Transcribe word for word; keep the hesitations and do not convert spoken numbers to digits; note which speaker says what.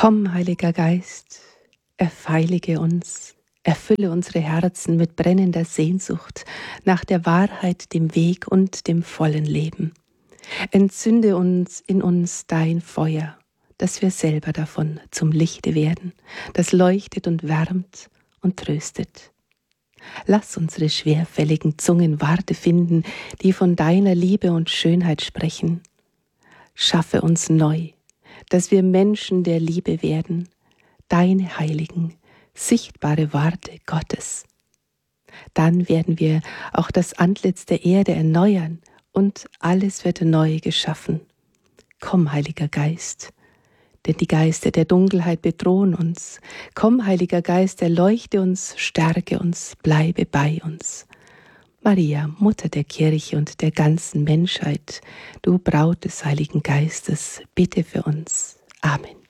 Speaker 1: Komm, Heiliger Geist, erfeilige uns, erfülle unsere Herzen mit brennender Sehnsucht nach der Wahrheit, dem Weg und dem vollen Leben. Entzünde uns in uns dein Feuer, dass wir selber davon zum Lichte werden, das leuchtet und wärmt und tröstet. Lass unsere schwerfälligen Zungen Worte finden, die von deiner Liebe und Schönheit sprechen. Schaffe uns neu, dass wir Menschen der Liebe werden, deine heiligen, sichtbare Worte Gottes. Dann werden wir auch das Antlitz der Erde erneuern und alles wird neu geschaffen. Komm, Heiliger Geist, denn die Geister der Dunkelheit bedrohen uns. Komm, Heiliger Geist, erleuchte uns, stärke uns, bleibe bei uns. Maria, Mutter der Kirche und der ganzen Menschheit, du Braut des Heiligen Geistes, bitte für uns. Amen.